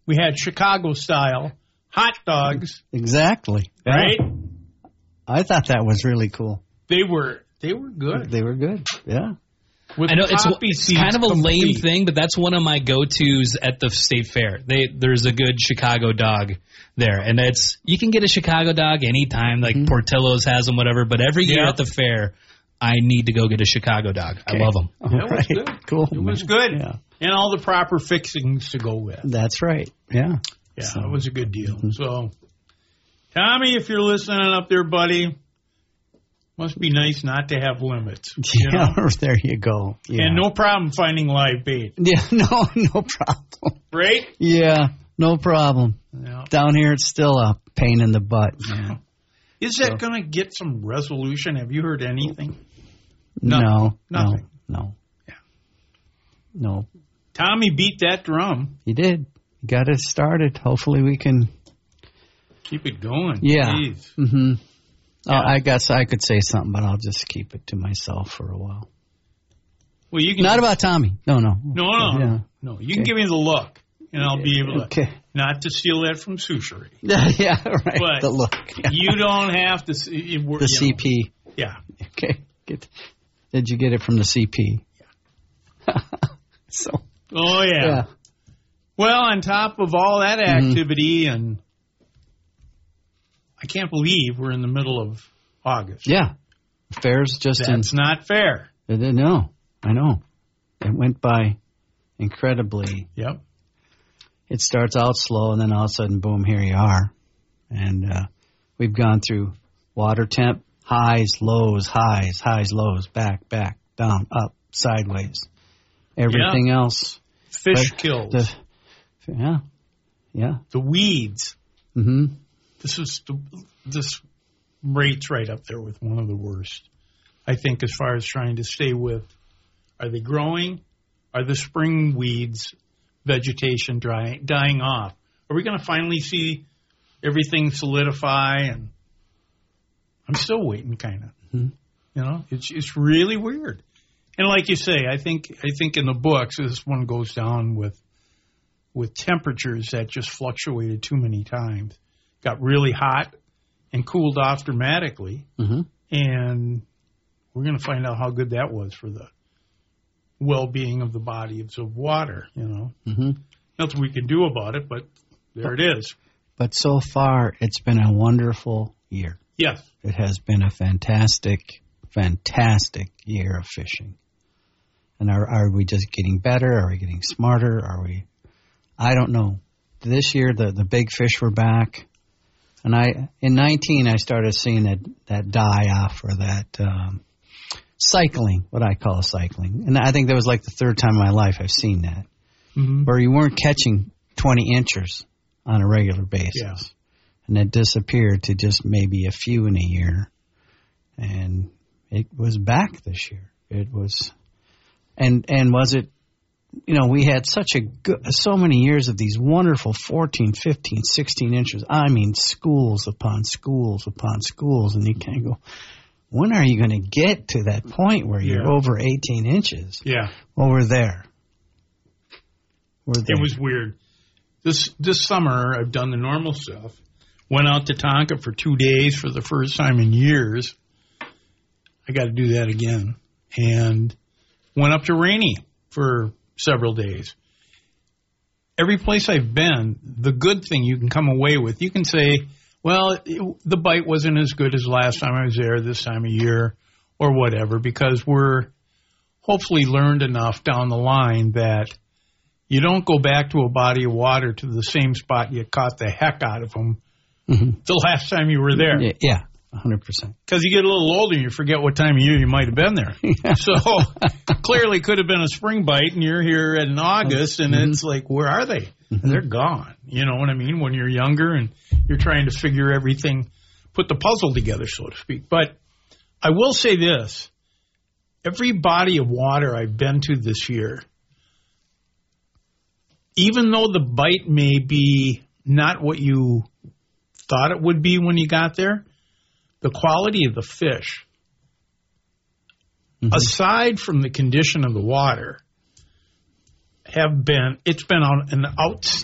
We had Chicago-style hot dogs. Exactly. Right? Yeah. I thought that was really cool. They were good. They were good, yeah. With I know it's seeds kind of a lame complete. thing, but that's one of my go-tos at the state fair. There's a good Chicago dog there, and you can get a Chicago dog anytime, like Portillo's has them, whatever. But every year at the fair, I need to go get a Chicago dog. Okay. I love them. That was good. Cool. It was good. Yeah. And all the proper fixings to go with. That's right. Yeah. Yeah, So- it was a good deal. So, Tommy, if you're listening up there, buddy, must be nice not to have limits. You know? Yeah, there you go. Yeah. And no problem finding live bait. Yeah, no problem. Right? Yeah, no problem. Yeah. Down here, it's still a pain in the butt. Yeah. Is that going to get some resolution? Have you heard anything? No. Nothing. No. Yeah. No. Tommy beat that drum. He did. Got it started. Hopefully we can. Keep it going. Yeah. Jeez. Mm-hmm. Yeah. I guess I could say something, but I'll just keep it to myself for a while. Well, you can Not about Tommy. No. No. Yeah. No. You can give me the look, and I'll be able to. Okay. Not to steal that from Sushery. Yeah, right. But the look. Yeah. You don't have to. The CP. Yeah. Okay. Did you get it from the CP? Yeah. So. Oh, yeah. Well, on top of all that activity, and I can't believe we're in the middle of August. Yeah. Fair's just That's not fair. No, I know. It went by incredibly. Yep. It starts out slow, and then all of a sudden, boom, here you are. And we've gone through water temp, highs, lows, lows, back, down, up, sideways. Everything else. Fish kills. Yeah. The weeds. Mm-hmm. This rate's right up there with one of the worst, I think, as far as trying to stay with. Are they growing? Are the spring weeds, vegetation dying off? Are we going to finally see everything solidify? And I'm still waiting, kind of. Mm-hmm. You know, it's really weird. And like you say, I think in the books, this one goes down with temperatures that just fluctuated too many times. Got really hot and cooled off dramatically. Mm-hmm. And we're going to find out how good that was for the well-being of the bodies of water, you know. Mm-hmm. Nothing we can do about it, but there it is. But so far, it's been a wonderful year. Yes. It has been a fantastic year of fishing. And are we just getting better? Are we getting smarter? I don't know. This year, the big fish were back. And in 19, I started seeing that die off, or that cycling, what I call cycling. And I think that was like the third time in my life I've seen that, where you weren't catching 20 inchers on a regular basis. Yeah. And it disappeared to just maybe a few in a year. And it was back this year. It was, and was it, you know, we had so many years of these wonderful 14, 15, 16 inches. I mean, schools upon schools upon schools. And you kind of go, when are you going to get to that point where you're over 18 inches? Yeah. Well, we're there. It was weird. This summer, I've done the normal stuff. Went out to Tonka for 2 days for the first time in years. I got to do that again. And went up to Rainy for several days. Every place I've been, the good thing you can come away with, you can say, well, the bite wasn't as good as last time I was there this time of year or whatever, because we're hopefully learned enough down the line that you don't go back to a body of water to the same spot you caught the heck out of them the last time you were there. Yeah, 100%. Because you get a little older and you forget what time of year you might have been there. So clearly could have been a spring bite, and you're here in August, and it's like, where are they? They're gone. You know what I mean? When you're younger and you're trying to figure everything, put the puzzle together, so to speak. But I will say this. Every body of water I've been to this year, even though the bite may be not what you thought it would be when you got there, the quality of the fish, aside from the condition of the water, it's been an outstanding